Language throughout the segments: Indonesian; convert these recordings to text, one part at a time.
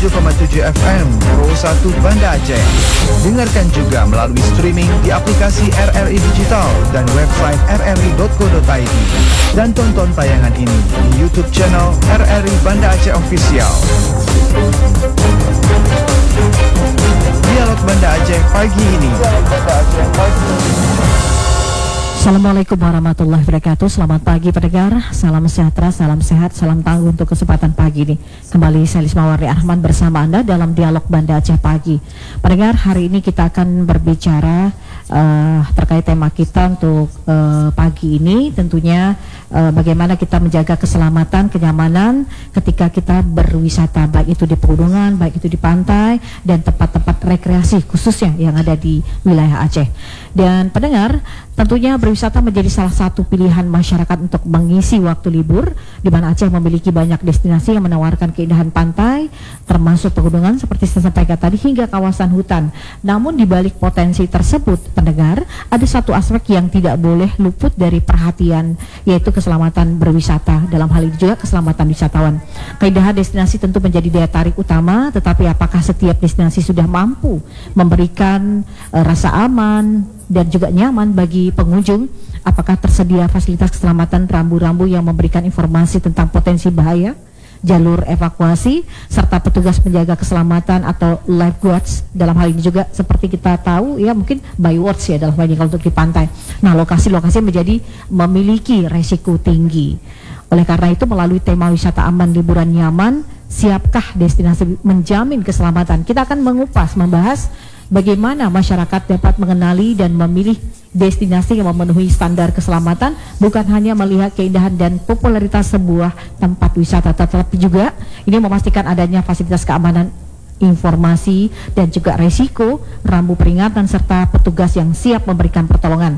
FM Pro 1 Banda Aceh. Dengarkan juga melalui streaming di aplikasi RRI Digital dan website rri.co.id. Dan tonton tayangan ini di YouTube channel RRI Banda Aceh Official. Dialog Banda Aceh pagi ini. Assalamualaikum warahmatullahi wabarakatuh. Selamat pagi pendengar, salam sejahtera, salam sehat, salam tangguh untuk kesempatan pagi ini. Kembali saya Lisma Warni Ahmad bersama Anda dalam Dialog Banda Aceh Pagi. Pendengar, hari ini kita akan berbicara terkait tema kita untuk pagi ini, tentunya bagaimana kita menjaga keselamatan, kenyamanan ketika kita berwisata, baik itu di pegunungan, baik itu di pantai, dan tempat-tempat rekreasi khususnya yang ada di wilayah Aceh. Dan pendengar, tentunya berwisata menjadi salah satu pilihan masyarakat untuk mengisi waktu libur, di mana Aceh memiliki banyak destinasi yang menawarkan keindahan pantai, termasuk pegunungan seperti saya sampaikan tadi, hingga kawasan hutan. Namun di balik potensi tersebut, pendengar, ada satu aspek yang tidak boleh luput dari perhatian, yaitu keselamatan berwisata. Dalam hal ini juga keselamatan wisatawan. Keindahan destinasi tentu menjadi daya tarik utama, tetapi apakah setiap destinasi sudah mampu memberikan rasa aman dan juga nyaman bagi pengunjung? Apakah tersedia fasilitas keselamatan, rambu-rambu yang memberikan informasi tentang potensi bahaya, jalur evakuasi, serta petugas penjaga keselamatan atau lifeguards? Dalam hal ini juga seperti kita tahu ya, mungkin bywards ya dalam hal ini kalau untuk di pantai. Nah, lokasi-lokasi menjadi memiliki resiko tinggi. Oleh karena itu, melalui tema wisata aman, liburan nyaman, siapkah destinasi menjamin keselamatan? Kita akan mengupas, membahas bagaimana masyarakat dapat mengenali dan memilih destinasi yang memenuhi standar keselamatan, bukan hanya melihat keindahan dan popularitas sebuah tempat wisata, tetapi juga ini memastikan adanya fasilitas keamanan, informasi, dan juga resiko, rambu peringatan, serta petugas yang siap memberikan pertolongan.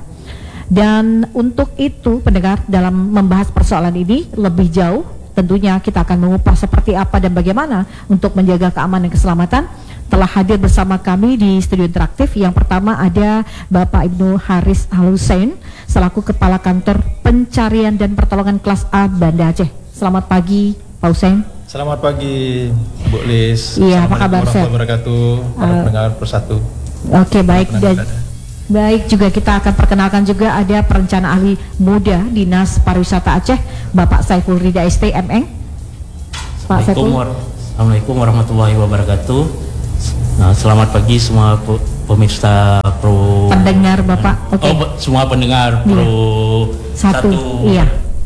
Dan untuk itu, pendengar, dalam membahas persoalan ini lebih jauh, tentunya kita akan mengupas seperti apa dan bagaimana untuk menjaga keamanan dan keselamatan. Telah hadir bersama kami di studio interaktif. Yang pertama ada Bapak Ibnu Haris Al-Husain selaku Kepala Kantor Pencarian dan Pertolongan Kelas A Banda Aceh. Selamat pagi Pak Husain. Selamat pagi Bu Lis. Iya, apa kabar? Assalamualaikum warahmatullahi wabarakatuh. Para pendengar Persatu. Oke, baik. Baik, juga kita akan perkenalkan juga ada perencana ahli muda Dinas Pariwisata Aceh, Bapak Saiful Rida ST MN. Pak Saiful. Assalamualaikum warahmatullahi wabarakatuh. Nah, selamat pagi semua pemirsa Pro pendengar Bapak. Okay. Semua pendengar Pro Satu. Iya.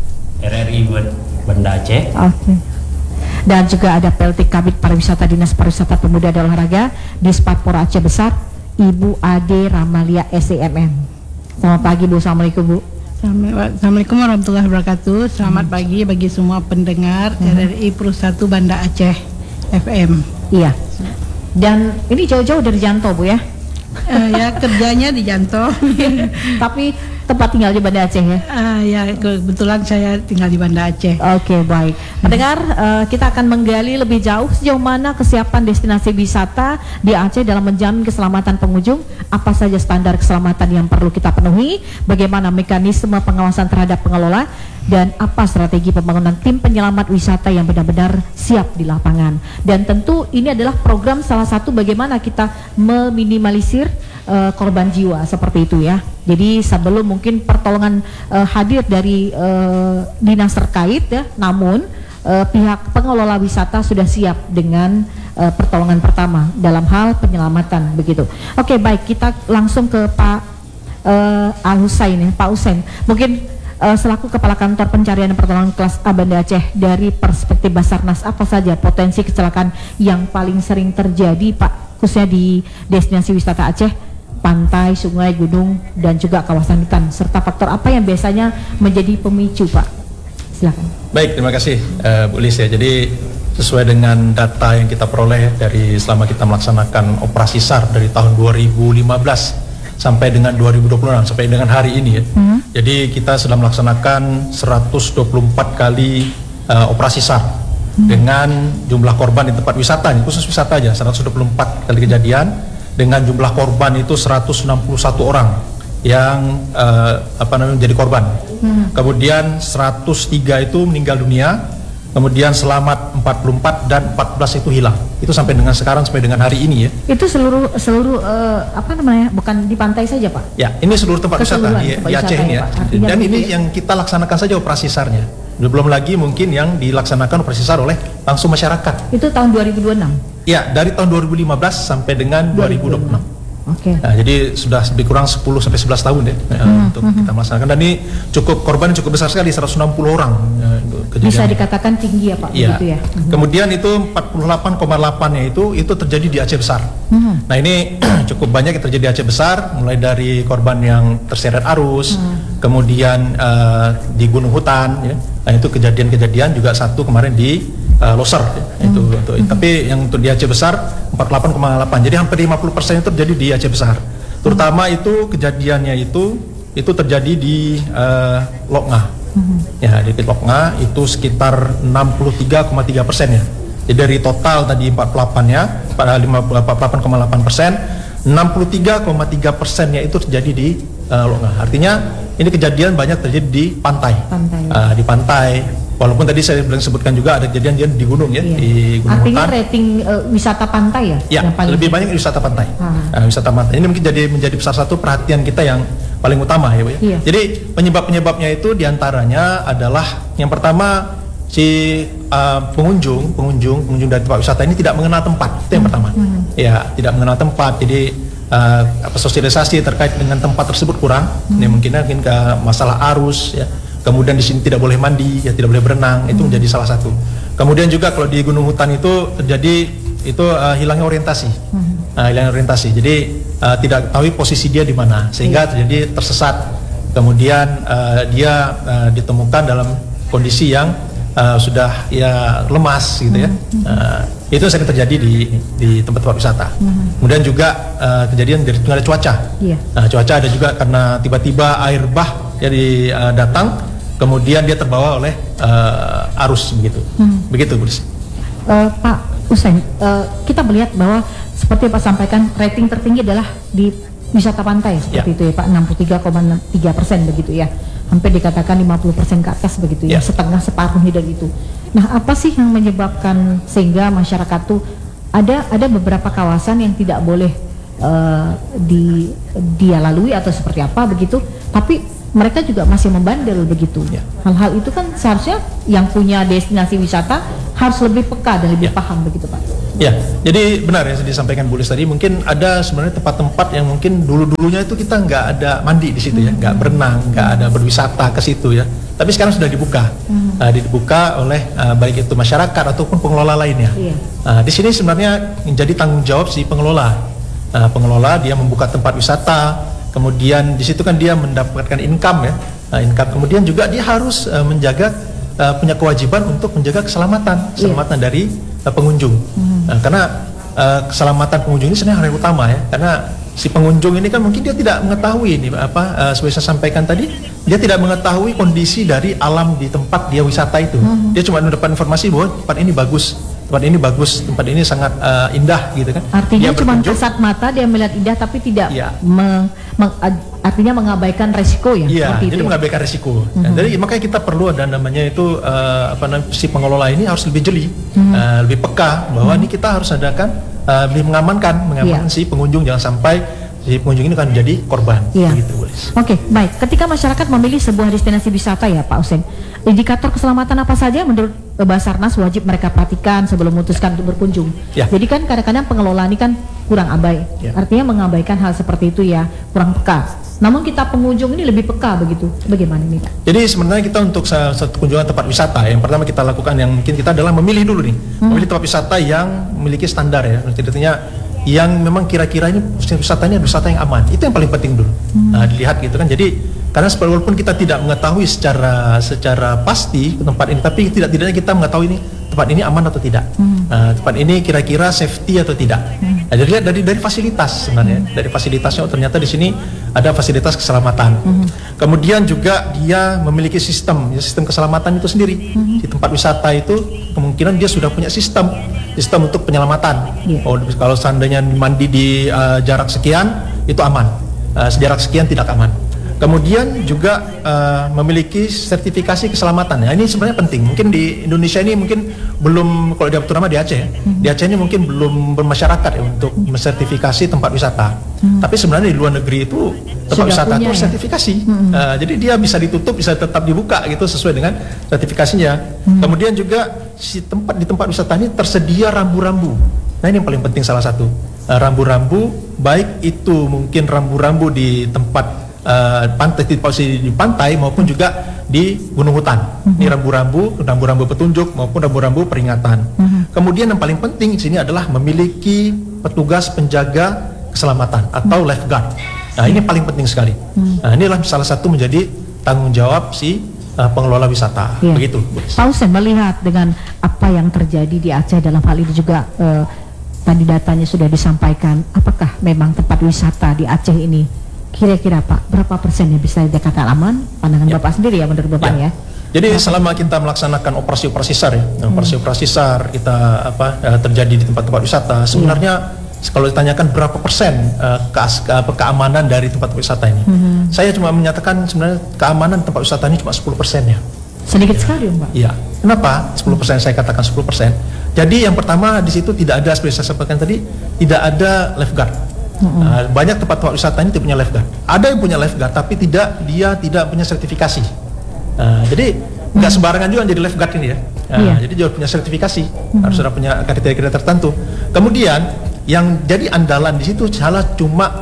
RRI Banda Aceh. Okay. Dan juga ada PLT Kabid Pariwisata Dinas Pariwisata Pemuda dan Olahraga Dispatpora Aceh Besar, Ibu Ade Ramalia SEMM. Selamat pagi Bu. Assalamualaikum Bu. Assalamualaikum warahmatullahi wabarakatuh. Selamat pagi bagi semua pendengar RRI Pro 1 Banda Aceh FM. Iya. Dan ini jauh-jauh dari Janto Bu ya? Ya, kerjanya di Janto. Tapi tempat tinggal di Banda Aceh ya? Ya, kebetulan saya tinggal di Banda Aceh. Oke, baik. Pendengar, kita akan menggali lebih jauh sejauh mana kesiapan destinasi wisata di Aceh dalam menjamin keselamatan pengunjung. Apa saja standar keselamatan yang perlu kita penuhi, bagaimana mekanisme pengawasan terhadap pengelola, dan apa strategi pembangunan tim penyelamat wisata yang benar-benar siap di lapangan. Dan tentu ini adalah program salah satu bagaimana kita meminimalisir korban jiwa seperti itu ya. Jadi sebelum mungkin pertolongan hadir dari dinas terkait ya, namun pihak pengelola wisata sudah siap dengan pertolongan pertama dalam hal penyelamatan begitu. Oke, baik, kita langsung ke Pak Al-Husain ya. Pak Husain, mungkin selaku Kepala Kantor Pencarian dan Pertolongan Kelas A Banda Aceh, dari perspektif Basarnas, apa saja potensi kecelakaan yang paling sering terjadi Pak, khususnya di destinasi wisata Aceh, pantai, sungai, gunung, dan juga kawasan hutan, serta faktor apa yang biasanya menjadi pemicu Pak? Silakan. Baik, terima kasih Bu Lis ya. Jadi sesuai dengan data yang kita peroleh dari selama kita melaksanakan operasi SAR dari tahun 2015 sampai dengan 2026 sampai dengan hari ini ya. Jadi kita sudah melaksanakan 124 kali operasi SAR dengan jumlah korban di tempat wisata, khusus wisata aja 124 kali kejadian dengan jumlah korban itu 161 orang yang menjadi korban. Kemudian 103 itu meninggal dunia kemudian selamat 44 dan 14 itu hilang. Itu sampai dengan sekarang, sampai dengan hari ini ya. Itu seluruh apa namanya? Bukan di pantai saja, Pak? Ya, ini seluruh tempat wisata di Aceh ini ya. Dan ini yang kita laksanakan saja operasi SAR-nya. Belum lagi mungkin yang dilaksanakan operasi SAR oleh langsung masyarakat. Itu tahun 2026? Ya, dari tahun 2015 sampai dengan 2026. Oke. Nah, jadi sudah lebih kurang 10 sampai 11 tahun ya untuk kita melaksanakan, dan ini korban cukup besar sekali, 160 orang kejadian. Bisa dikatakan tinggi ya Pak, ya. begitu ya. Kemudian itu 48,8-nya itu terjadi di Aceh Besar. Nah, ini cukup banyak yang terjadi di Aceh Besar, mulai dari korban yang terseret arus, kemudian di Gunung Hutan ya. Nah, itu kejadian-kejadian juga satu kemarin di Loser ya, itu tapi yang untuk di Aceh Besar 48,8. Jadi hampir 50% itu terjadi di Aceh Besar. Terutama itu kejadiannya itu terjadi di Loknga. Ya, di Loknga itu sekitar 63,3% ya. Jadi dari total tadi 48-nya pada 48,8%, 63,3%-nya itu terjadi di Loknga. Artinya ini kejadian banyak terjadi di pantai. Di pantai. Walaupun tadi saya belum sebutkan juga ada kejadian di gunung ya, di Gunung Artinya Hutan. rating wisata pantai ya? Ya, yang paling lebih banyak wisata pantai. Wisata pantai ini mungkin menjadi salah satu perhatian kita yang paling utama ya, Bu ya. Iya. Jadi penyebabnya itu diantaranya adalah yang pertama si pengunjung dari tempat wisata ini tidak mengenal tempat, itu yang pertama. Ya, tidak mengenal tempat. Jadi sosialisasi terkait dengan tempat tersebut kurang. Ini mungkin ke masalah arus ya. Kemudian di sini tidak boleh mandi, ya tidak boleh berenang, itu menjadi salah satu. Kemudian juga kalau di Gunung Hutan itu terjadi hilangnya orientasi, hilangnya orientasi. Jadi tidak tahu posisi dia di mana, sehingga terjadi tersesat. Kemudian dia ditemukan dalam kondisi yang sudah ya lemas gitu ya. Itu sering terjadi di tempat-tempat wisata. Kemudian juga kejadian dari cuaca. Cuaca ada juga karena tiba-tiba air bah jadi datang. Kemudian dia terbawa oleh arus begitu. Begitu, Bu. Pak Usain, kita melihat bahwa seperti Pak sampaikan rating tertinggi adalah di wisata pantai seperti itu ya Pak, 63,3% begitu ya. Hampir dikatakan 50% ke atas begitu ya, setengah separuhnya dari itu. Nah, apa sih yang menyebabkan sehingga masyarakat tuh ada beberapa kawasan yang tidak boleh dia lalui atau seperti apa begitu, tapi mereka juga masih membandel begitu. Hal-hal itu kan seharusnya yang punya destinasi wisata harus lebih peka dan lebih paham begitu Pak. Ya, jadi benar ya disampaikan Bu Lis tadi, mungkin ada sebenarnya tempat-tempat yang mungkin dulu-dulunya itu kita nggak ada mandi di situ ya, nggak berenang, nggak ada berwisata ke situ ya. Tapi sekarang sudah dibuka, dibuka oleh baik itu masyarakat ataupun pengelola lainnya. Di sini sebenarnya menjadi tanggung jawab si pengelola. Pengelola dia membuka tempat wisata. Kemudian di situ kan dia mendapatkan income ya, income. Kemudian juga dia harus menjaga punya kewajiban untuk menjaga keselamatan dari pengunjung. Karena keselamatan pengunjung ini sebenarnya hal yang utama ya. Karena si pengunjung ini kan mungkin dia tidak mengetahui ini seperti saya sampaikan tadi, dia tidak mengetahui kondisi dari alam di tempat dia wisata itu. Dia cuma mendapat informasi bahwa tempat ini bagus, tempat ini sangat indah gitu kan. Artinya cuma kasat mata dia melihat indah tapi tidak artinya mengabaikan resiko ya. Iya, jadi itu mengabaikan resiko. Jadi makanya kita perlu ada namanya itu si pengelola ini harus lebih jeli, lebih peka bahwa ini kita harus adakan lebih mengamankan si pengunjung, jangan sampai si pengunjung ini kan menjadi korban. Begitu, Oke, baik. Ketika masyarakat memilih sebuah destinasi wisata ya Pak Usain, indikator keselamatan apa saja menurut Basarnas wajib mereka perhatikan sebelum memutuskan untuk berkunjung? Jadi kan kadang-kadang pengelola ini kan kurang abai, artinya mengabaikan hal seperti itu ya, kurang peka. Namun kita pengunjung ini lebih peka begitu. Bagaimana ini Pak? Jadi sebenarnya kita untuk satu kunjungan tempat wisata, yang pertama kita lakukan yang mungkin kita adalah memilih dulu nih, memilih tempat wisata yang memiliki standar ya, artinya yang memang kira-kira ini wisata ini wisata yang aman. Itu yang paling penting dulu. Dilihat gitu kan. Jadi karena walaupun kita tidak mengetahui secara pasti tempat ini, tapi tidaknya kita mengetahui ini tempat ini aman atau tidak. Tempat ini kira-kira safety atau tidak. Nah, jadi lihat dari fasilitas sebenarnya, dari fasilitasnya ternyata di sini ada fasilitas keselamatan. Kemudian juga dia memiliki sistem keselamatan itu sendiri. Di tempat wisata itu kemungkinan dia sudah punya sistem untuk penyelamatan. Kalau seandainya mandi di jarak sekian itu aman, jarak sekian tidak aman. Kemudian juga memiliki sertifikasi keselamatan. Nah, ini sebenarnya penting. Mungkin di Indonesia ini mungkin belum, kalau terutama di Aceh, di Aceh ini mungkin belum bermasyarakat ya untuk mensertifikasi tempat wisata. Tapi sebenarnya di luar negeri itu tempat Sudah wisata itu punya ya? sertifikasi. Jadi dia bisa ditutup, bisa tetap dibuka gitu sesuai dengan sertifikasinya. Kemudian juga di tempat wisata ini tersedia rambu-rambu. Nah, ini yang paling penting salah satu. Rambu-rambu, baik itu mungkin rambu-rambu di tempat pantai, di pantai maupun juga di gunung hutan. Ini rambu-rambu petunjuk maupun rambu-rambu peringatan. Kemudian yang paling penting di sini adalah memiliki petugas penjaga keselamatan atau lifeguard. Nah, ini paling penting sekali. Nah, inilah salah satu menjadi tanggung jawab si pengelola wisata. Iya. Begitu. Pak Hussein, melihat dengan apa yang terjadi di Aceh dalam hal ini juga tadi datanya sudah disampaikan, apakah memang tempat wisata di Aceh ini kira-kira Pak, berapa persen yang bisa dikatakan aman? Pandangan Bapak sendiri ya, menurut Bapak ya. Jadi selama kita melaksanakan operasi-operasi SAR ya, operasi-operasi SAR kita terjadi di tempat-tempat wisata, sebenarnya kalau ditanyakan berapa persen keamanan dari tempat wisata ini, saya cuma menyatakan sebenarnya keamanan tempat wisata ini cuma 10% ya. Sedikit sekali Pak. Iya. Kenapa 10%? Saya katakan 10%. Jadi yang pertama di situ tidak ada, seperti saya sampaikan tadi, tidak ada lifeguard. Banyak tempat wisata ini tidak punya lifeguard. Ada yang punya lifeguard, tapi dia tidak punya sertifikasi. Jadi nggak sembarangan juga jadi lifeguard ini ya. Jadi dia punya sertifikasi, harus sudah punya kriteria tertentu. Kemudian yang jadi andalan di situ cuma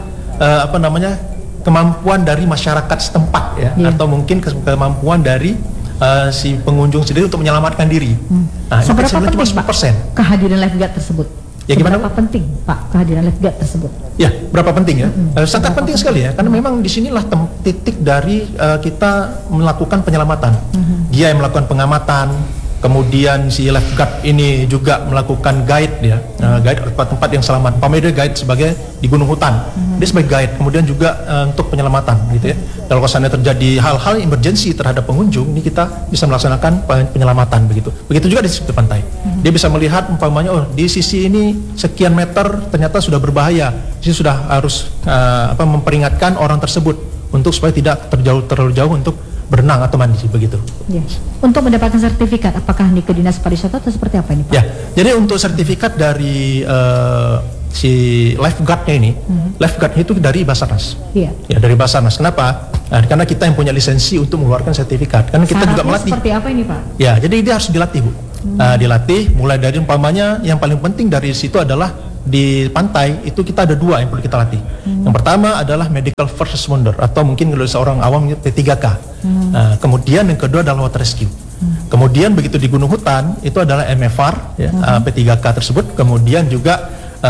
kemampuan dari masyarakat setempat ya, atau mungkin kemampuan dari si pengunjung sendiri untuk menyelamatkan diri. Nah, seberapa penting cuma 10%. Pak kehadiran lifeguard tersebut? Ya, gimana, seberapa penting Pak kehadiran lifeguard tersebut? Ya, berapa penting ya? Sangat penting sekali ya, karena memang disinilah titik dari kita melakukan penyelamatan. Dia yang melakukan pengamatan, kemudian si lifeguard ini juga melakukan guide ya, guide tempat-tempat yang selamat. Pameda guide sebagai di gunung hutan, dia sebagai guide, kemudian juga untuk penyelamatan gitu ya. Kalau seandainya terjadi hal-hal emergensi terhadap pengunjung, ini kita bisa melaksanakan penyelamatan begitu. Begitu juga di sisi pantai. Dia bisa melihat umpamanya, oh di sisi ini sekian meter ternyata sudah berbahaya. Jadi sudah harus memperingatkan orang tersebut untuk supaya tidak terlalu jauh untuk berenang atau mandi begitu. Ya. Untuk mendapatkan sertifikat, apakah ini ke Dinas Pariwisata atau seperti apa ini Pak? Ya, jadi untuk sertifikat dari si lifeguardnya ini, lifeguard itu dari Basarnas. Iya. Ya, dari Basarnas. Kenapa? Karena kita yang punya lisensi untuk mengeluarkan sertifikat. Karena kita juga melatih. Seperti apa ini Pak? Ya, jadi dia harus dilatih Bu. Dilatih mulai dari umpamanya yang paling penting dari situ adalah di pantai itu kita ada dua yang perlu kita latih. Yang pertama adalah medical first responder atau mungkin kalau seorang awam P3K. Kemudian yang kedua adalah water rescue. Kemudian begitu di gunung hutan itu adalah MFR ya, P3K tersebut. Kemudian juga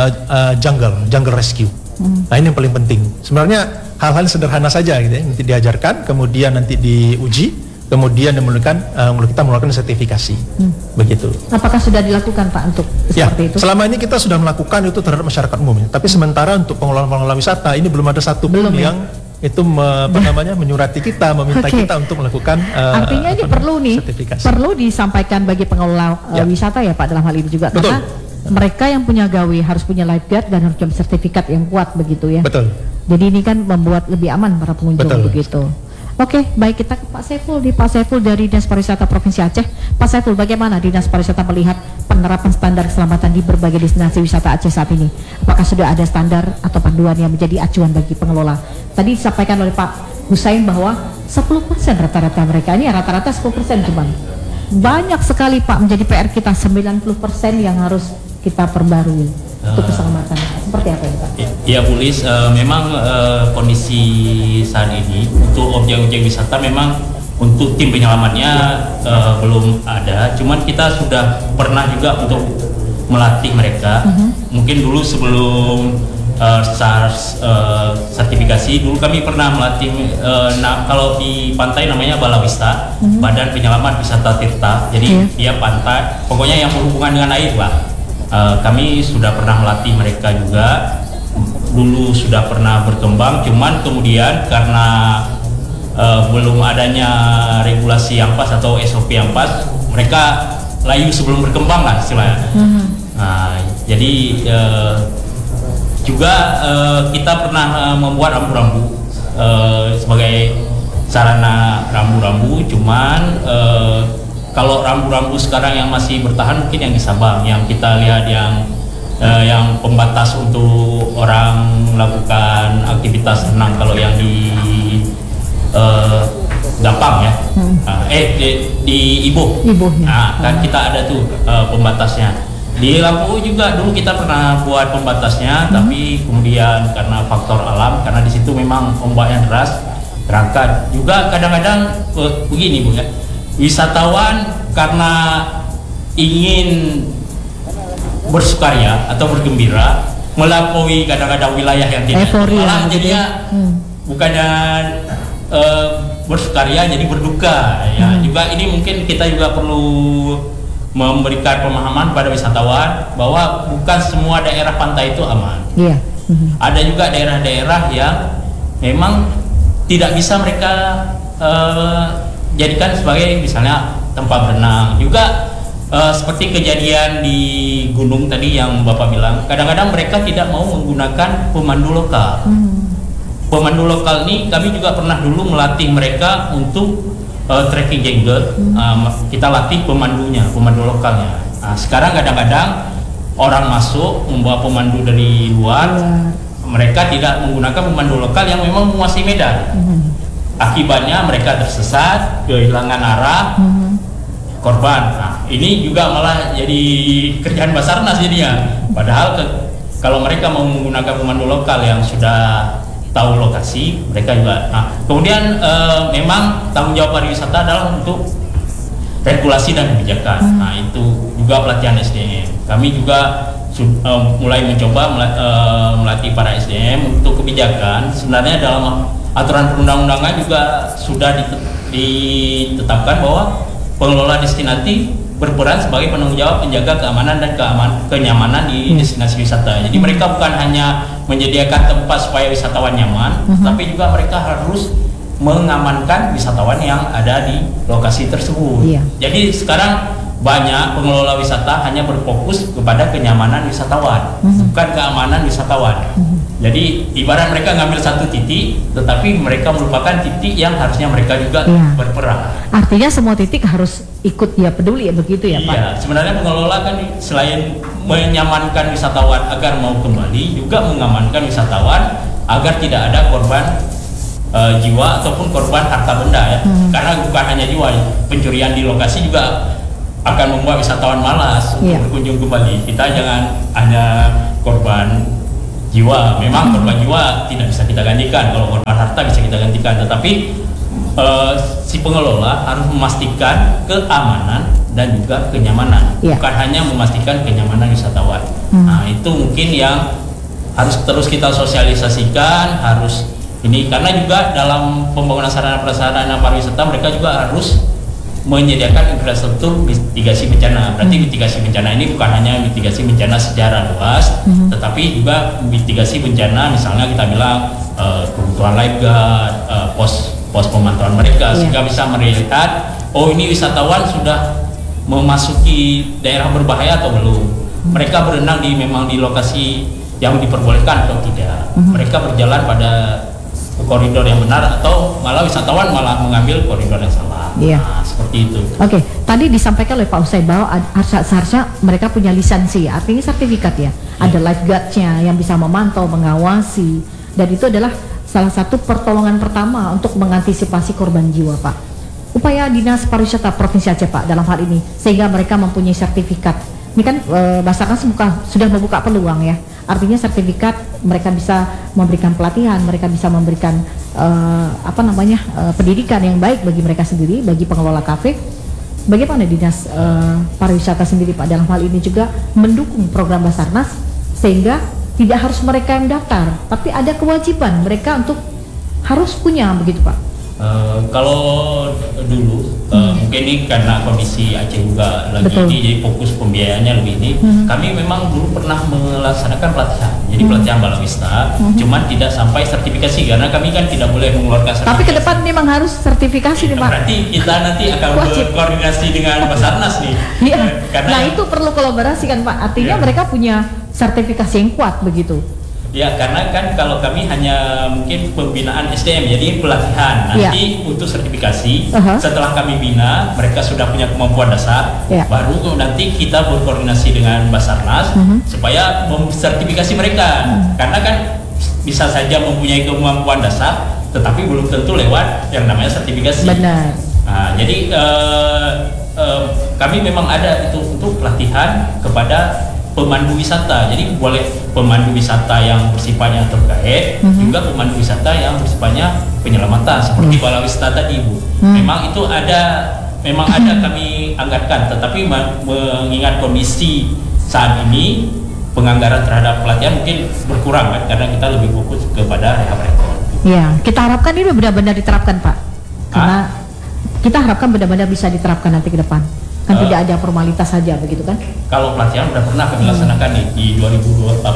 jungle rescue. Nah, ini yang paling penting. Sebenarnya hal-hal sederhana saja gitu ya, nanti diajarkan, kemudian nanti diuji, kemudian kita melakukan sertifikasi. Begitu. Apakah sudah dilakukan Pak untuk seperti itu? Selama ini kita sudah melakukan itu terhadap masyarakat umum ya. Tapi sementara untuk pengelola wisata ini belum ada satu pun yang itu menyurati kita, meminta kita untuk melakukan artinya ini perlu disampaikan bagi pengelola wisata ya Pak dalam hal ini juga. Betul. Karena mereka yang punya gawe harus punya lifeguard dan harus punya sertifikat yang kuat begitu ya. Betul. Jadi ini kan membuat lebih aman para pengunjung. Betul. Begitu. Oke, baik, kita ke Pak Saiful. Pak Saiful dari Dinas Pariwisata Provinsi Aceh. Pak Saiful, bagaimana Dinas Pariwisata melihat penerapan standar keselamatan di berbagai destinasi wisata Aceh saat ini? Apakah sudah ada standar atau panduan yang menjadi acuan bagi pengelola? Tadi disampaikan oleh Pak Hussein bahwa 10% rata-rata mereka, ini rata-rata 10% cuman. Banyak sekali Pak, menjadi PR kita 90% yang harus kita perbarui untuk keselamatan. Seperti apa ya Pak? Ya Bu Lis, memang kondisi saat ini untuk objek-objek wisata memang untuk tim penyelamatnya belum ada. Cuman kita sudah pernah juga untuk melatih mereka. Mungkin dulu sebelum SARS sertifikasi, dulu kami pernah melatih. Kalau di pantai namanya Balawista, Badan Penyelamat Wisata Tirta. Jadi dia pantai, pokoknya yang berhubungan dengan air Pak. Kami sudah pernah melatih mereka juga. Dulu sudah pernah berkembang, cuman kemudian karena belum adanya regulasi yang pas atau SOP yang pas, mereka layu sebelum berkembang lah istilahnya. Jadi juga kita pernah membuat rambu-rambu sebagai sarana rambu-rambu. Cuman kalau rambu-rambu sekarang yang masih bertahan mungkin yang di Sabang, yang kita lihat yang pembatas untuk orang melakukan aktivitas renang. Kalau yang di Gampang ya, di Ibuh. Nah, kan kita ada tuh pembatasnya. Di Lampu juga dulu kita pernah buat pembatasnya, tapi kemudian karena faktor alam, karena di situ memang ombaknya deras, berangkat. Juga kadang-kadang begini Bu ya, wisatawan karena ingin bersukaria atau bergembira melampaui kadang-kadang wilayah yang tidak malah jadinya bukannya bersukaria jadi berduka ya. Juga ini mungkin kita juga perlu memberikan pemahaman pada wisatawan bahwa bukan semua daerah pantai itu aman. Ada juga daerah-daerah yang memang tidak bisa mereka jadikan sebagai misalnya tempat berenang. Juga seperti kejadian di gunung tadi yang Bapak bilang, kadang-kadang mereka tidak mau menggunakan pemandu lokal. Pemandu lokal ini kami juga pernah dulu melatih mereka untuk trekking jungle. Kita latih pemandunya, pemandu lokalnya. Nah, sekarang kadang-kadang orang masuk membawa pemandu dari luar, mereka tidak menggunakan pemandu lokal yang memang menguasai medan. Akibatnya mereka tersesat, kehilangan arah, korban. Nah, ini juga malah jadi kerjaan Basarnas jadinya. Padahal kalau mereka mau menggunakan pemandu lokal yang sudah tahu lokasi, mereka juga. Nah, kemudian memang tanggung jawab pariwisata adalah untuk regulasi dan kebijakan. Nah, itu juga pelatihan SDM. Kami juga mulai mencoba melatih para SDM untuk kebijakan. Sebenarnya dalam aturan perundang-undangan juga sudah ditetapkan bahwa pengelola destinasi berperan sebagai penanggung jawab penjaga keamanan dan kenyamanan di destinasi wisata. Jadi mereka bukan hanya menyediakan tempat supaya wisatawan nyaman, tapi juga mereka harus mengamankan wisatawan yang ada di lokasi tersebut. Jadi sekarang banyak pengelola wisata hanya berfokus kepada kenyamanan wisatawan, bukan keamanan wisatawan. Jadi ibarat mereka ngambil satu titik, tetapi mereka merupakan titik yang harusnya mereka juga berperan. Artinya semua titik harus ikut dia peduli ya, begitu ya Pak? Iya, sebenarnya pengelola kan selain menyamankan wisatawan agar mau kembali, juga mengamankan wisatawan agar tidak ada korban jiwa ataupun korban harta benda ya. Karena bukan hanya jiwa, pencurian di lokasi juga akan membuat wisatawan malas untuk berkunjung kembali. Kita jangan hanya korban jiwa. Memang korban jiwa tidak bisa kita gantikan, kalau korban harta bisa kita gantikan, tetapi si pengelola harus memastikan keamanan dan juga kenyamanan, bukan hanya memastikan kenyamanan wisatawan. Nah, itu mungkin yang harus terus kita sosialisasikan, harus ini, karena juga dalam pembangunan sarana prasarana pariwisata mereka juga harus menyediakan infrastruktur mitigasi bencana. Berarti mitigasi bencana ini bukan hanya mitigasi bencana secara luas, tetapi juga mitigasi bencana, misalnya kita bilang kebutuhan lifeguard, pos pemantauan mereka, sehingga bisa melihat, oh ini wisatawan sudah memasuki daerah berbahaya atau belum. Mereka berenang memang di lokasi yang diperbolehkan atau tidak. Mereka berjalan pada koridor yang benar atau malah wisatawan malah mengambil koridor yang salah. Nah, seperti itu. Oke, tadi disampaikan oleh Pak Usaid bahwa seharusnya mereka punya lisensi, artinya sertifikat ya. Ada lifeguardnya yang bisa memantau, mengawasi, dan itu adalah salah satu pertolongan pertama untuk mengantisipasi korban jiwa, Pak. Upaya Dinas Pariwisata Provinsi Aceh, Pak, dalam hal ini sehingga mereka mempunyai sertifikat. Ini kan Basarnas sudah membuka peluang ya. Artinya sertifikat, mereka bisa memberikan pelatihan, mereka bisa memberikan pendidikan yang baik bagi mereka sendiri, bagi pengelola kafe. Bagaimana Dinas Pariwisata sendiri, Pak, dalam hal ini juga mendukung program Basarnas sehingga tidak harus mereka yang daftar, tapi ada kewajiban mereka untuk harus punya, begitu Pak? Kalau dulu mungkin ini karena kondisi Aceh juga lagi ini, jadi fokus pembiayaannya lebih ini. Kami memang dulu pernah melaksanakan pelatihan, jadi pelatihan balawista, cuman tidak sampai sertifikasi karena kami kan tidak boleh mengeluarkan sertifikasi. Tapi ke depan memang harus sertifikasi nih Pak. Berarti kita nanti akan berkoordinasi dengan Basarnas nih. Karena itu perlu kolaborasi kan Pak. Artinya mereka punya sertifikasi yang kuat begitu. Ya, karena kan kalau kami hanya mungkin pembinaan SDM, jadi pelatihan. Nanti untuk sertifikasi, setelah kami bina, mereka sudah punya kemampuan dasar, baru nanti kita berkoordinasi dengan Basarnas supaya sertifikasi mereka. Karena kan bisa saja mempunyai kemampuan dasar, tetapi belum tentu lewat yang namanya sertifikasi. Benar. Nah, jadi kami memang ada itu untuk pelatihan kepada pemandu wisata. Jadi boleh pemandu wisata yang bersifatnya terkait, juga pemandu wisata yang bersifatnya penyelamatan seperti balawista tadi, Bu. Memang itu memang ada kami anggarkan, tetapi mengingat kondisi saat ini penganggaran terhadap pelatihan mungkin berkurang kan, karena kita lebih fokus kepada rehab rekor. Ya, kita harapkan ini benar-benar diterapkan, Pak. Karena kita harapkan benar-benar bisa diterapkan nanti ke depan. Kan tidak ada formalitas saja begitu kan? Kalau pelatihan sudah pernah kami laksanakan nih di 2018,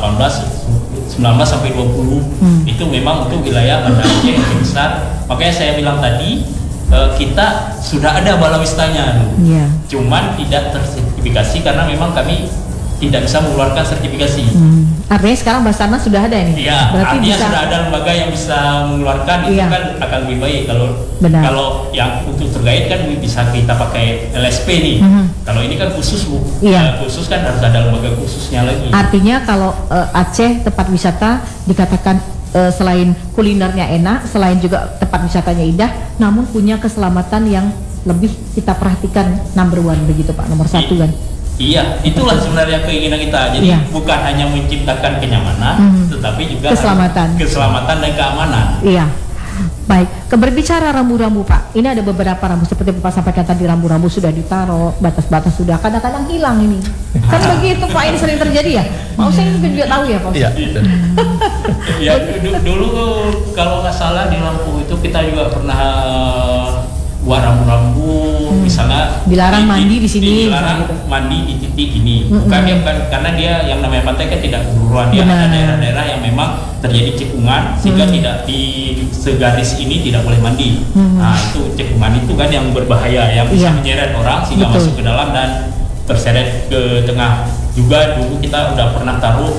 19 sampai 20 itu memang untuk wilayah Banda Aceh yang besar. Makanya saya bilang tadi kita sudah ada balawistanya dulu. Cuman tidak tersertifikasi karena memang kami tidak bisa mengeluarkan sertifikasi. Artinya sekarang Basarnas sudah ada ini. Iya, berarti artinya bisa, sudah ada lembaga yang bisa mengeluarkan, itu kan akan lebih baik kalau yang untuk terkait kan bisa kita pakai LSP nih. Kalau ini kan khusus, Bu. Khusus kan harus ada lembaga khususnya lagi. Artinya kalau Aceh tempat wisata dikatakan selain kulinernya enak, selain juga tempat wisatanya indah, namun punya keselamatan yang lebih kita perhatikan number one begitu Pak, nomor satu kan. Iya, itulah sebenarnya keinginan kita. Jadi bukan hanya menciptakan kenyamanan, tetapi juga keselamatan dan keamanan. Iya. Baik, berbicara rambu-rambu Pak, ini ada beberapa rambu seperti Bapak sampaikan tadi, rambu-rambu sudah ditaruh, batas-batas sudah kadang-kadang hilang ini. Kan begitu Pak, ini sering terjadi ya. Mau saya juga tahu ya Pak. Iya. Ya, dulu kalau nggak salah di Lampung itu kita juga pernah buat rambu-rambu, misalnya dilarang mandi di sini, dilarang mandi di titik ini. Bukan karena dia yang namanya pantai kan tidak keseluruhan, dia ada daerah-daerah yang memang terjadi cekungan sehingga tidak di segaris ini tidak boleh mandi. Nah, itu cekungan itu kan yang berbahaya, yang bisa menyeret orang sehingga masuk ke dalam dan terseret ke tengah. Juga dulu kita udah pernah taruh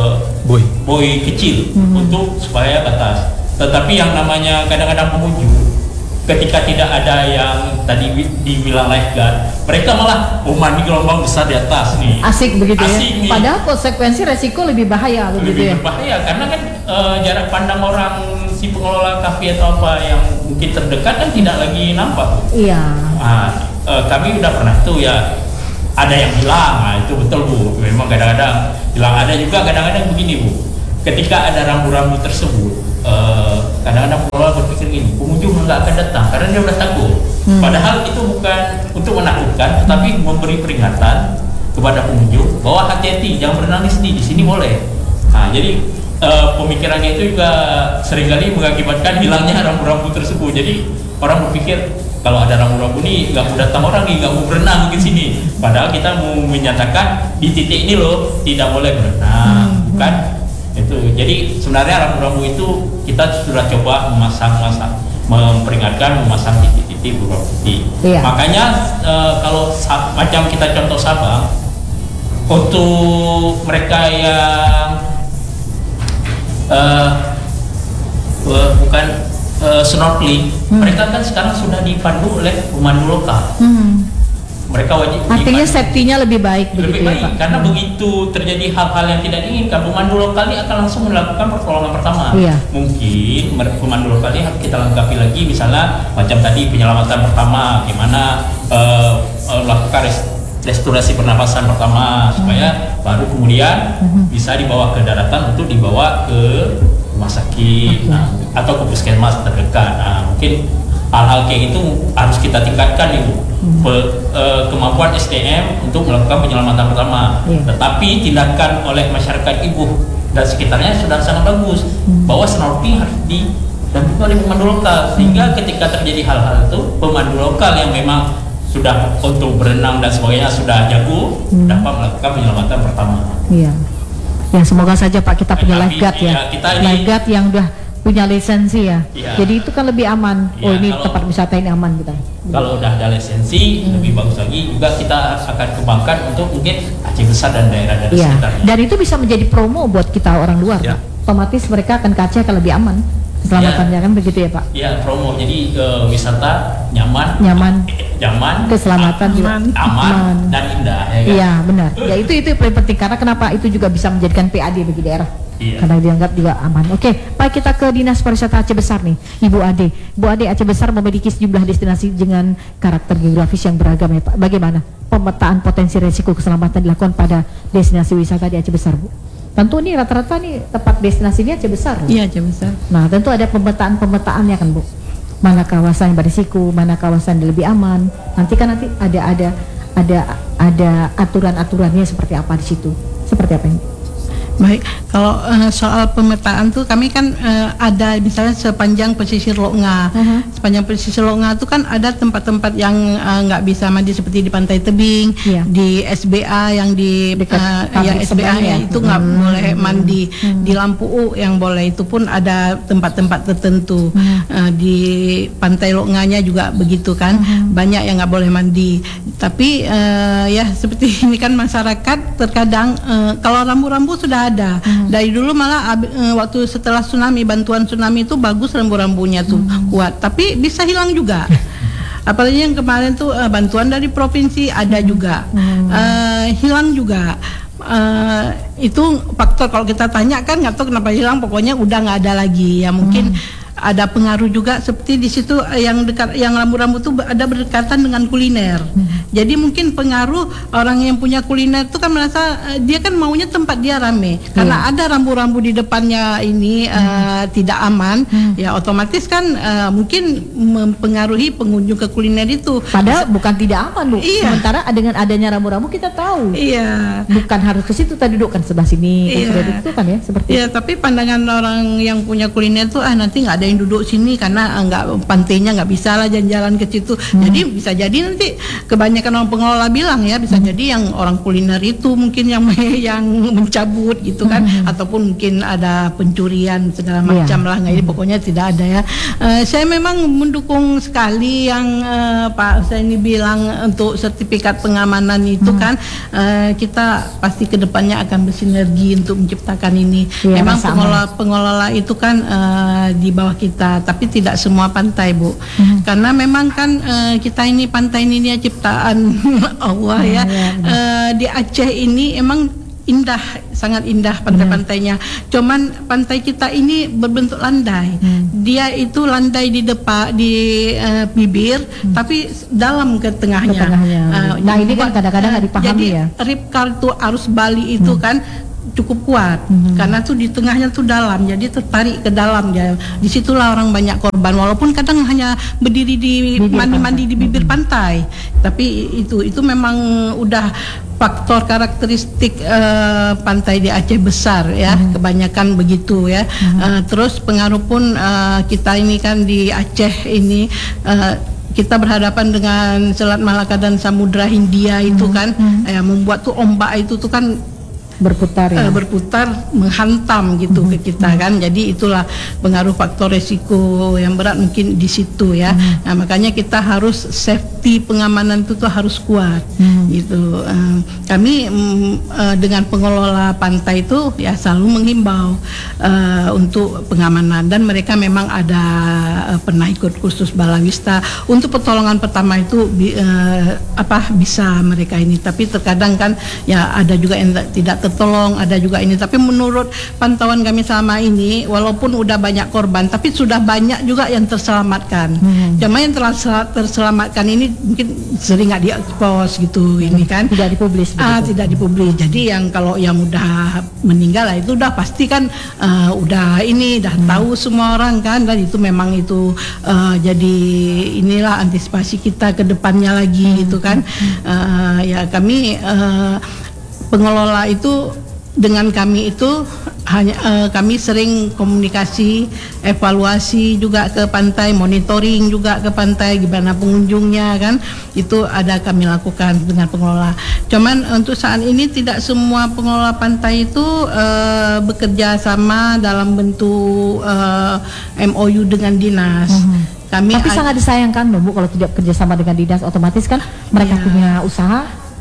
buoy kecil untuk supaya batas. Tetapi yang namanya kadang-kadang pengunjung ketika tidak ada yang tadi dibilang lifeguard, mereka malah mandi gelombang besar di atas nih. Asik begitu Asik ya. Padahal konsekuensi resiko lebih bahaya begitu ya. Lebih berbahaya karena kan jarak pandang orang si pengelola kafe atau apa yang mungkin terdekat kan tidak lagi nampak. Iya. Nah, kami udah pernah tuh ya ada yang hilang. Nah, itu betul Bu. Memang kadang-kadang hilang. Ada juga kadang-kadang begini Bu. Ketika ada rambu-rambu tersebut, kadang-kadang pengelola berpikir gini, pengunjung nggak akan datang karena dia udah takut. Padahal itu bukan untuk menakutkan, tetapi memberi peringatan kepada pengunjung bahwa hati-hati, jangan berenang di sini boleh. Nah, jadi pemikirannya itu juga seringkali mengakibatkan hilangnya rambu-rambu tersebut. Jadi orang berpikir kalau ada rambu-rambu nih nggak mau datang orang nih, nggak mau berenang di sini. Padahal kita mau menyatakan di titik ini loh tidak boleh berenang, bukan? Itu jadi sebenarnya rambu-rambu itu kita sudah coba memperingatkan memasang titik-titik beberapa titik. Makanya kalau macam kita contoh Sabang, untuk mereka yang bukan snorkeling, mereka kan sekarang sudah dipandu oleh pemandu lokal. Mereka wajib. Artinya safety-nya lebih baik begitu lebih baik, ya Pak? karena begitu terjadi hal-hal yang tidak diinginkan, pemandu lokal ini akan langsung melakukan pertolongan pertama. Mungkin pemandu lokal ini harus kita lengkapi lagi, misalnya macam tadi penyelamatan pertama, gimana melakukan restorasi pernapasan pertama supaya baru kemudian bisa dibawa ke daratan untuk dibawa ke rumah sakit atau ke puskesmas terdekat. Nah, mungkin hal-hal kayak itu harus kita tingkatkan Ibu. Kemampuan SDM untuk melakukan penyelamatan pertama. Tetapi tindakan oleh masyarakat Ibu dan sekitarnya sudah sangat bagus bahwa snorkeling harus didampingi oleh pemandu lokal, sehingga ketika terjadi hal-hal itu pemandu lokal yang memang sudah untuk berenang dan sebagainya sudah jago dapat melakukan penyelamatan pertama. Iya. Ya semoga saja Pak kita punya lifeguard ya. Lifeguard yang udah punya lisensi ya. Jadi itu kan lebih aman. Ini tempat wisata ini aman kita. Kalau udah ada lisensi lebih bagus lagi. Juga kita akan kembangkan untuk mungkin Aceh besar dan daerah-daerah sekitarnya. Dan itu bisa menjadi promo buat kita orang luar. otomatis mereka akan ke Aceh akan lebih aman keselamatannya, kan begitu ya Pak? Ya, promo. Jadi wisata nyaman, keselamatan juga aman dan indah. Ya kan? Iya benar. Ya itu yang paling penting, karena kenapa itu juga bisa menjadikan PAD bagi daerah. Iya. Karena dianggap juga aman. Oke, Pak, kita ke Dinas Pariwisata Aceh Besar nih, Ibu Ade. Ibu Ade, Aceh Besar memiliki sejumlah destinasi dengan karakter geografis yang beragam ya Pak. Bagaimana pemetaan potensi resiko keselamatan dilakukan pada destinasi wisata di Aceh Besar, Bu? Tentu nih rata-rata nih tempat destinasinya Aceh Besar. Iya, Aceh Besar. Nah, tentu ada pemetaannya kan, Bu. Mana kawasan yang berisiko, mana kawasan yang lebih aman. Nanti ada aturan-aturannya seperti apa di situ. Seperti apa ini? Baik, kalau soal pemetaan tuh kami kan ada misalnya sepanjang pesisir Loknga. Sepanjang pesisir Loknga itu kan ada tempat-tempat yang nggak bisa mandi seperti di Pantai Tebing, di SBA yang di SBA ya, itu nggak boleh mandi. Di Lampu U yang boleh, itu pun ada tempat-tempat tertentu. Di Pantai Loknganya juga begitu kan, banyak yang nggak boleh mandi. Tapi ya seperti ini kan masyarakat terkadang kalau rambu-rambu sudah ada. Dari dulu malah waktu setelah tsunami, bantuan tsunami itu bagus, rambu-rambunya tuh kuat, tapi bisa hilang juga. Apalagi yang kemarin tuh bantuan dari provinsi ada juga, hilang juga. Itu faktor, kalau kita tanya kan nggak tahu kenapa hilang, pokoknya udah nggak ada lagi ya. Mungkin ada pengaruh juga seperti di situ yang dekat, yang rambu-rambu itu ada berdekatan dengan kuliner. Jadi mungkin pengaruh orang yang punya kuliner itu kan merasa dia kan maunya tempat dia rame. Karena ada rambu-rambu di depannya ini tidak aman, ya otomatis kan mungkin mempengaruhi pengunjung ke kuliner itu. Padahal bukan tidak aman, Bu. Sementara dengan adanya rambu-rambu kita tahu. Bukan harus ke situ, tadi duduk kan sebelah sini, kan sudah itu kan ya, seperti itu. Tapi pandangan orang yang punya kuliner itu nanti nggak ada yang duduk sini karena pantainya nggak bisa lah jalan-jalan ke situ. Jadi bisa jadi nanti kebanyakan orang pengelola bilang ya, bisa jadi yang orang kuliner itu mungkin yang mencabut gitu kan, ataupun mungkin ada pencurian segala macam lah. Nggak, ini pokoknya tidak ada ya. Saya memang mendukung sekali yang Pak Husaini bilang untuk sertifikat pengamanan itu kan, kita pasti kedepannya akan bersinergi untuk menciptakan ini. Memang pengelola itu kan di bawah kita, tapi tidak semua pantai, Bu. Karena memang kan kita ini pantai ini ya ciptaan Allah ya. Di Aceh ini emang indah, sangat indah pantai-pantainya. Cuman pantai kita ini berbentuk landai. Dia itu landai di depan, di bibir, tapi dalam ke tengahnya. Nah ini kan kadang-kadang nggak dipahami jadi, ya. Ripkar tuh arus Bali itu kan cukup kuat, karena tuh di tengahnya tuh dalam, jadi tertarik ke dalam ya. Disitulah orang banyak korban, walaupun kadang hanya berdiri di mandi-mandi di bibir pantai, tapi itu memang udah faktor karakteristik pantai di Aceh Besar ya, kebanyakan begitu ya. Terus pengaruh pun kita ini kan di Aceh ini kita berhadapan dengan Selat Malaka dan Samudra Hindia itu kan, membuat tuh ombak itu tuh kan berputar ya? Berputar menghantam gitu ke kita kan. Jadi itulah pengaruh faktor resiko yang berat mungkin di situ ya. Nah, makanya kita harus safety pengamanan itu tuh harus kuat gitu. Kami dengan pengelola pantai itu ya selalu menghimbau untuk pengamanan, dan mereka memang ada pernah ikut kursus balawista untuk pertolongan pertama itu bisa mereka ini. Tapi terkadang kan ya ada juga yang tidak tertolong, ada juga ini. Tapi menurut pantauan kami selama ini, walaupun udah banyak korban, tapi sudah banyak juga yang terselamatkan. Cuma yang terselamatkan ini mungkin sering nggak diekspos gitu, ini kan tidak dipublis. Tidak dipublis. Jadi yang kalau yang udah meninggal lah itu udah pasti kan udah tahu semua orang kan, dan itu memang itu jadi inilah antisipasi kita ke depannya lagi gitu kan. Ya kami pengelola itu dengan kami itu hanya kami sering komunikasi, evaluasi juga ke pantai, monitoring juga ke pantai, gimana pengunjungnya kan, itu ada kami lakukan dengan pengelola. Cuman untuk saat ini tidak semua pengelola pantai itu bekerja sama dalam bentuk MOU dengan dinas. Tapi sangat disayangkan loh, Bu, kalau tidak kerjasama dengan dinas, otomatis kan mereka punya usaha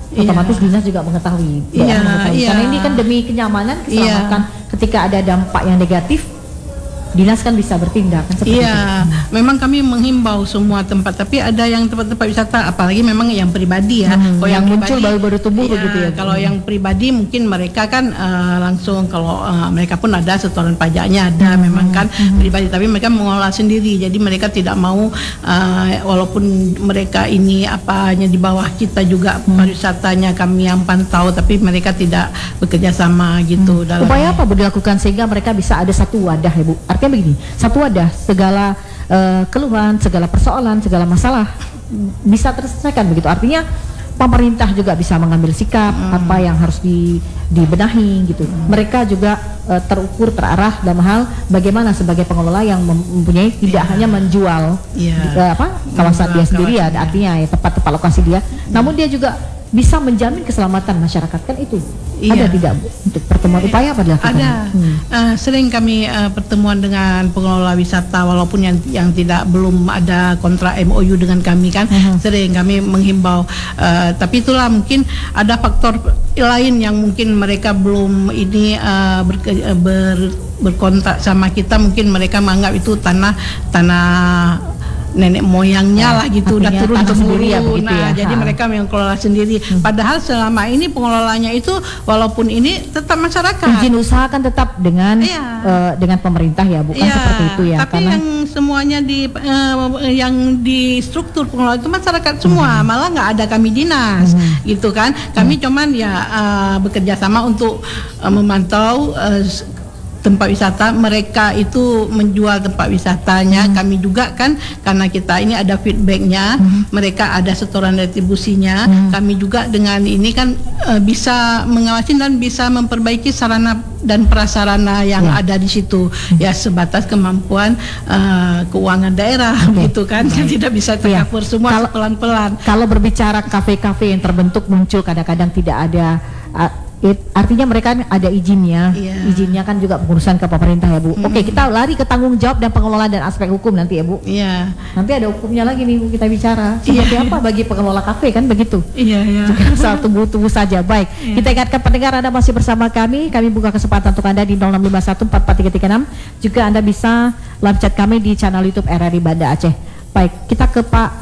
otomatis dinas juga mengetahui. Iya, mengetahui. iya. Karena ini kan demi kenyamanan, keselamatan. Ketika ada dampak yang negatif, dinas kan bisa bertindak kan seperti itu. Iya, memang kami menghimbau semua tempat, tapi ada yang tempat-tempat wisata, apalagi memang yang pribadi ya. Kalau yang muncul baru-baru tumbuh iya, begitu ya. Kalau yang pribadi mungkin mereka kan langsung, kalau mereka pun ada setoran pajaknya ada, memang kan pribadi, tapi mereka mengelola sendiri. Jadi mereka tidak mau walaupun mereka ini apanya di bawah kita juga pariwisatanya kami yang pantau, tapi mereka tidak bekerja sama gitu dalam. Upaya apa Bu dilakukan sehingga mereka bisa ada satu wadah ya Bu? Artinya begini, satu wadah, segala keluhan, segala persoalan, segala masalah bisa terselesaikan begitu. Artinya pemerintah juga bisa mengambil sikap apa yang harus dibenahi gitu. Mereka juga terukur, terarah dalam hal bagaimana sebagai pengelola yang mempunyai tidak hanya menjual kawasan dia sendiri ya, artinya ya tempat-tempat lokasi dia, namun dia juga bisa menjamin keselamatan masyarakat, kan itu. Ada tidak Bu untuk pertemuan upaya apa dilakukan? Ada. Sering kami pertemuan dengan pengelola wisata, walaupun yang tidak belum ada kontrak MOU dengan kami kan, sering kami menghimbau. Tapi itulah mungkin ada faktor lain yang mungkin mereka belum ini berkontrak sama kita, mungkin mereka menganggap itu tanah nenek moyangnya lah gitu, udah turun temurun ya, nah jadi mereka yang kelola sendiri. Padahal selama ini pengelolanya itu walaupun ini tetap masyarakat. Izin usaha kan tetap dengan pemerintah ya, bukan seperti itu ya. Tapi karena yang semuanya yang di struktur pengelola itu masyarakat semua, malah nggak ada kami dinas gitu kan. Kami cuman ya bekerja sama untuk memantau tempat wisata, mereka itu menjual tempat wisatanya, kami juga kan karena kita ini ada feedbacknya, mereka ada setoran retribusinya, kami juga dengan ini kan bisa mengawasi dan bisa memperbaiki sarana dan prasarana yang ada di situ ya, sebatas kemampuan keuangan daerah gitu kan, tidak bisa tercover semua pelan-pelan. Kalau berbicara kafe-kafe yang terbentuk muncul kadang-kadang tidak ada artinya mereka ada izinnya, izinnya kan juga pengurusan ke pemerintah ya Bu. Oke, kita lari ke tanggung jawab dan pengelola dan aspek hukum nanti ya Bu. Iya. Nanti ada hukumnya lagi nih Bu, kita bicara seperti apa bagi pengelola kafe kan begitu. Iya. Asal tunggu saja. Baik, kita ingatkan pendengar Anda masih bersama kami buka kesempatan untuk Anda di 0651443336. Juga Anda bisa live chat kami di channel YouTube RRI Banda Aceh. Baik, kita ke Pak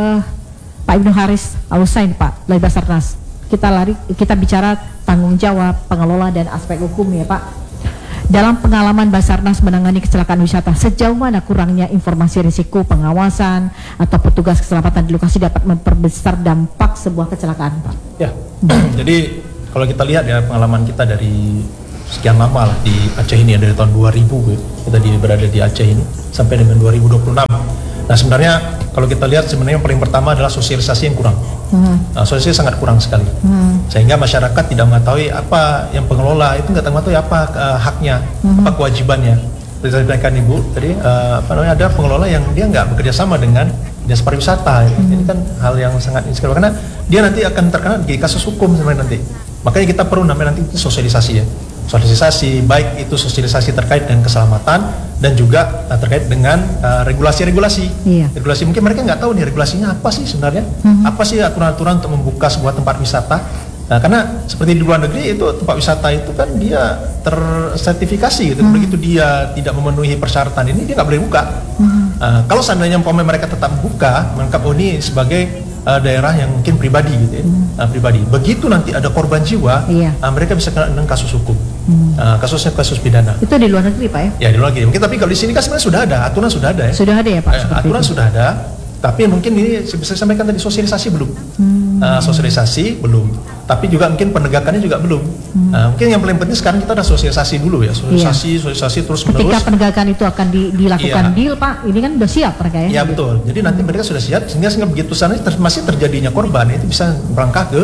Ibnu Haris Al-Husain, Pak dari Basarnas. Kita bicara tanggung jawab, pengelola dan aspek hukum ya Pak. Dalam pengalaman Basarnas menangani kecelakaan wisata, sejauh mana kurangnya informasi risiko, pengawasan atau petugas keselamatan di lokasi dapat memperbesar dampak sebuah kecelakaan Pak? Ya, jadi kalau kita lihat ya pengalaman kita dari sekian lama lah di Aceh ini ya, dari tahun 2000 kita berada di Aceh ini sampai dengan 2026. Nah sebenarnya kalau kita lihat sebenarnya yang paling pertama adalah sosialisasi yang kurang. Sosialisasi sangat kurang sekali, sehingga masyarakat tidak mengetahui apa yang pengelola itu nggak mengetahui apa haknya, apa kewajibannya. Seperti disampaikan Ibu tadi, ada pengelola yang dia nggak bekerja sama dengan dinas pariwisata. Ini kan hal yang sangat insecure karena dia nanti akan terkena di kasus hukum sebenarnya nanti. Makanya kita perlu namanya nanti sosialisasi ya. Sosialisasi, baik itu sosialisasi terkait dengan keselamatan dan juga terkait dengan regulasi-regulasi. Regulasi mungkin mereka nggak tahu nih regulasinya apa sih sebenarnya, apa sih aturan-aturan untuk membuka sebuah tempat wisata. Nah, karena seperti di luar negeri itu tempat wisata itu kan dia tersertifikasi gitu. Begitu dia tidak memenuhi persyaratan ini dia nggak boleh buka. Kalau seandainya mereka tetap buka, menganggap ini sebagai daerah yang mungkin pribadi gitu ya, pribadi. Begitu nanti ada korban jiwa, mereka bisa kena dengan kasus hukum, kasusnya kasus pidana. Itu di luar negeri Pak ya? Ya di luar negeri. Mungkin tapi kalau di sini kan sebenarnya sudah ada aturan, sudah ada ya. Sudah ada ya Pak? Aturan itu sudah ada, tapi mungkin ini bisa disampaikan tadi sosialisasi belum. Sosialisasi belum, tapi juga mungkin penegakannya juga belum. Mungkin yang paling penting sekarang kita ada sosialisasi dulu ya, sosialisasi terus menerus. Ketika penegakan itu akan dilakukan deal Pak, ini kan udah siap mereka ya? Iya betul. Jadi nanti mereka sudah siap sehingga begitu sana masih terjadinya korban itu bisa melangkah ke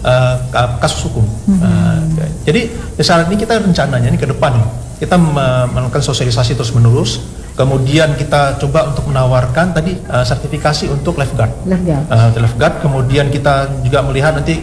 kasus hukum. Jadi saat ini kita rencananya ini ke depan kita melakukan sosialisasi terus menerus. Kemudian kita coba untuk menawarkan tadi sertifikasi untuk lifeguard. Lifeguard. Kemudian kita juga melihat nanti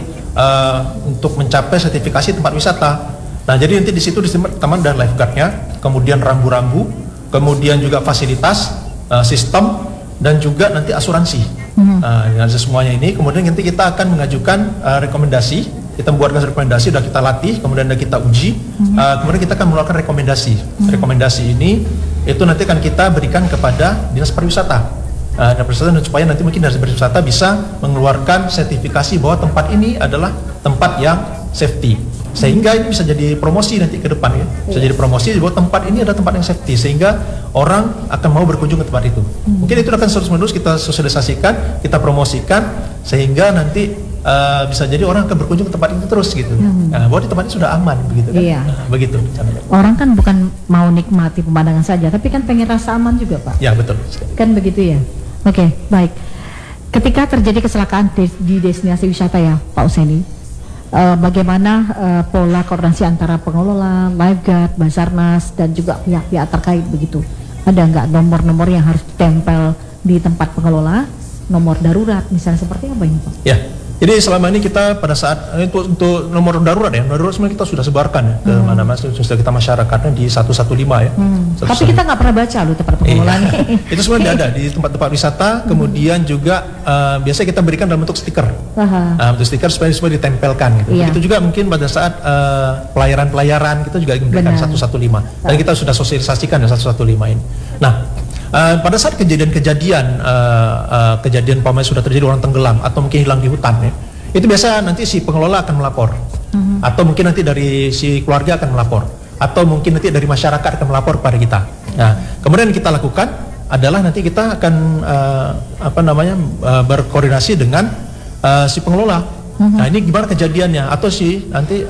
untuk mencapai sertifikasi tempat wisata. Nah, jadi nanti di situ teman dan lifeguardnya, kemudian rambu-rambu, kemudian juga fasilitas, sistem dan juga nanti asuransi. Dengan semuanya ini, kemudian nanti kita akan mengajukan rekomendasi. Kita membuatkan rekomendasi, sudah kita latih, kemudian sudah kita uji, kemudian kita akan mengeluarkan rekomendasi. Rekomendasi ini itu nanti akan kita berikan kepada Dinas Pariwisata. Dan supaya nanti mungkin Dinas Pariwisata bisa mengeluarkan sertifikasi bahwa tempat ini adalah tempat yang safety. Sehingga ini bisa jadi promosi nanti ke depan ya. Bisa jadi promosi bahwa tempat ini adalah tempat yang safety, sehingga orang akan mau berkunjung ke tempat itu. Mungkin itu akan terus-menerus kita sosialisasikan, kita promosikan, sehingga nanti bisa jadi orang akan berkunjung ke tempat itu terus gitu. Bahwa di tempat ini sudah aman begitu kan. Iya. Begitu. Orang kan bukan mau nikmati pemandangan saja, tapi kan pengen rasa aman juga, Pak. Ya, betul. Kan begitu ya. Oke, baik. Ketika terjadi kecelakaan di destinasi wisata ya, Pak Hussaini, bagaimana pola koordinasi antara pengelola, lifeguard, Basarnas, dan juga pihak-pihak terkait begitu? Ada nggak nomor-nomor yang harus ditempel di tempat pengelola, nomor darurat misalnya, seperti apa ini, Pak? Ya, jadi selama ini kita pada saat untuk nomor darurat ya, darurat sebenarnya kita sudah sebarkan ya ke mana-mana, sudah kita masyarakatnya di 115 ya. Tapi kita nggak pernah baca loh tempat pengelolanya. Itu sebenarnya ada di tempat-tempat wisata, kemudian juga biasanya kita berikan dalam bentuk stiker. Bentuk stiker supaya ditempelkan gitu. Itu juga mungkin pada saat pelayaran-pelayaran kita juga memberikan 115. Dan kita sudah sosialisasikan ya 115 ini. Nah, pada saat kejadian umpamanya sudah terjadi orang tenggelam atau mungkin hilang di hutan ya, itu biasa nanti si pengelola akan melapor, atau mungkin nanti dari si keluarga akan melapor, atau mungkin nanti dari masyarakat akan melapor kepada kita. Nah, kemudian yang kita lakukan adalah nanti kita akan berkoordinasi dengan si pengelola. Nah, ini gimana kejadiannya, atau si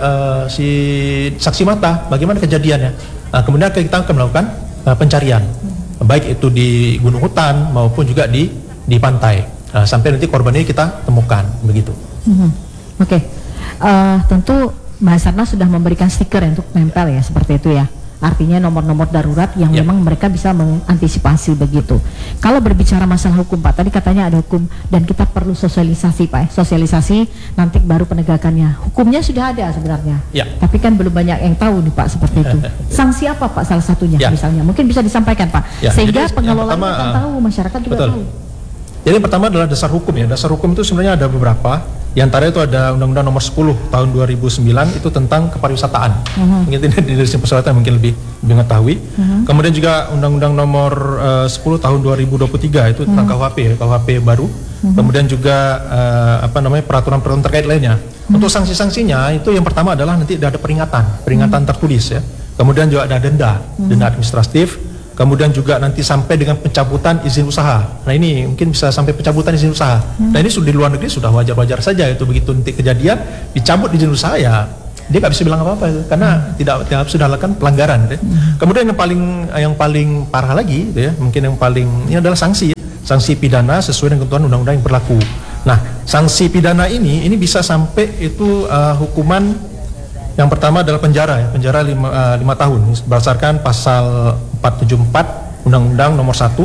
saksi mata bagaimana kejadiannya. Nah, kemudian kita akan melakukan pencarian, baik itu di gunung hutan maupun juga di pantai, sampai nanti korban ini kita temukan begitu. Oke. Tentu Basarnas sudah memberikan stiker untuk nempel ya, seperti itu ya. Artinya nomor-nomor darurat yang memang mereka bisa mengantisipasi begitu. Kalau berbicara masalah hukum, Pak, tadi katanya ada hukum dan kita perlu sosialisasi, Pak. Sosialisasi nanti baru penegakannya. Hukumnya sudah ada sebenarnya. Tapi kan belum banyak yang tahu nih, Pak, seperti itu. Sanksi apa, Pak, salah satunya misalnya? Mungkin bisa disampaikan, Pak. Sehingga pengelola akan tahu, masyarakat juga tahu. Jadi yang pertama adalah dasar hukum ya. Dasar hukum itu sebenarnya ada beberapa. Di antara itu ada Undang-Undang Nomor 10 Tahun 2009 itu tentang kepariwisataan. Mungkin di Dinas Pariwisata mungkin lebih mengetahui. Kemudian juga Undang-Undang Nomor 10 Tahun 2023 itu tentang KUHP ya, KUHP baru. Kemudian juga peraturan-peraturan terkait lainnya. Untuk sanksi-sanksinya itu yang pertama adalah nanti ada peringatan tertulis ya. Kemudian juga ada denda administratif. Kemudian juga nanti sampai dengan pencabutan izin usaha. Nah, ini mungkin bisa sampai pencabutan izin usaha. Nah, ini sudah di luar negeri sudah wajar-wajar saja itu, begitu nanti kejadian dicabut izin usaha ya dia nggak bisa bilang apa-apa itu, karena tidak sudah lakukan pelanggaran. Kemudian yang paling parah lagi ya, mungkin yang paling ini adalah sanksi ya. Sanksi pidana sesuai dengan ketentuan undang-undang yang berlaku. Nah, sanksi pidana ini bisa sampai itu hukuman. Yang pertama adalah penjara 5 tahun berdasarkan pasal 474 Undang-Undang Nomor 1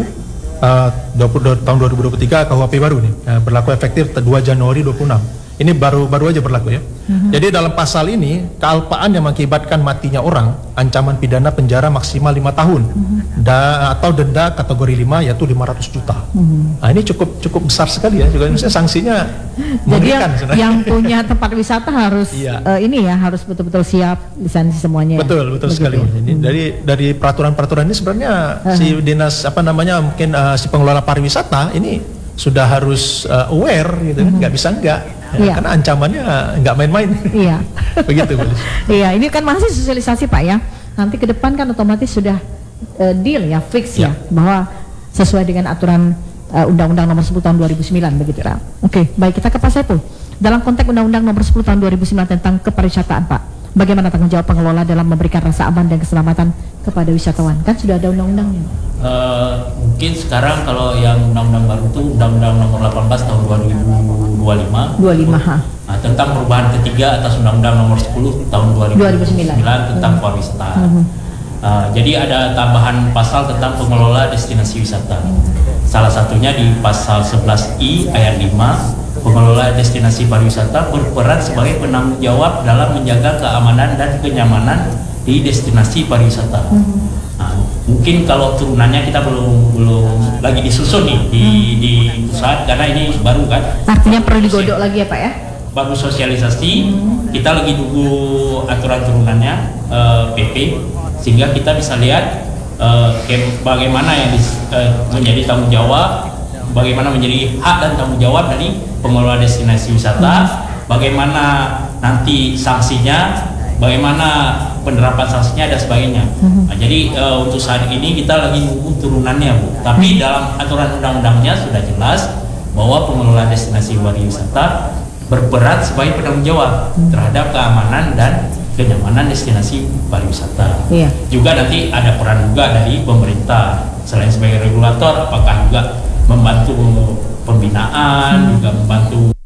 tahun 2023 KUHP baru nih, berlaku efektif 2 Januari 26. Ini baru aja berlaku ya. Jadi dalam pasal ini kealpaan yang mengakibatkan matinya orang, ancaman pidana penjara maksimal 5 tahun atau denda kategori 5 yaitu 500 juta. Nah, ini cukup besar sekali ya, juga misalnya sanksinya mengerikan. Jadi yang punya tempat wisata harus harus betul-betul siap lisensi semuanya. Betul sekali. Jadi dari peraturan-peraturan ini sebenarnya si dinas mungkin si pengelola pariwisata ini sudah harus aware gitu kan, nggak bisa enggak. Karena ancamannya nggak main-main. Begitu, Bu. Iya, ini kan masih sosialisasi, Pak ya. Nanti ke depan kan otomatis sudah deal ya, fix ya, bahwa sesuai dengan aturan Undang-Undang Nomor 10 Tahun 2009 begitu, Pak. Oke, baik, kita ke Pak Saiful. Dalam konteks Undang-Undang Nomor 10 Tahun 2009 tentang kepariwisataan, Pak, bagaimana tanggung jawab pengelola dalam memberikan rasa aman dan keselamatan kepada wisatawan? Kan sudah ada undang-undangnya. Mungkin sekarang kalau yang undang-undang baru itu Undang-Undang Nomor 18 Tahun 2025 tentang perubahan ketiga atas Undang-Undang Nomor 10 Tahun 2009 tentang pariwisata. Jadi ada tambahan pasal tentang pengelola destinasi wisata. Salah satunya di pasal 11I ayat 5, pengelola destinasi pariwisata berperan sebagai penanggung jawab dalam menjaga keamanan dan kenyamanan di destinasi pariwisata. Mungkin kalau turunannya kita belum lagi disusun nih di pusat karena ini baru kan. Artinya perlu digodok lagi ya Pak ya? Baru sosialisasi, kita lagi nunggu aturan turunannya PP sehingga kita bisa lihat bagaimana yang menjadi tanggung jawab, bagaimana menjadi hak dan tanggung jawab dari pengelola destinasi wisata, bagaimana nanti sanksinya, bagaimana penerapan sanksinya dan sebagainya. Nah, jadi untuk saat ini kita lagi nunggu turunannya Bu. Tapi dalam aturan undang-undangnya sudah jelas bahwa pengelola destinasi pariwisata berperan sebagai penanggung jawab terhadap keamanan dan kenyamanan destinasi pariwisata. Iya. Juga nanti ada peran juga dari pemerintah selain sebagai regulator, apakah juga membantu pembinaan, juga membantu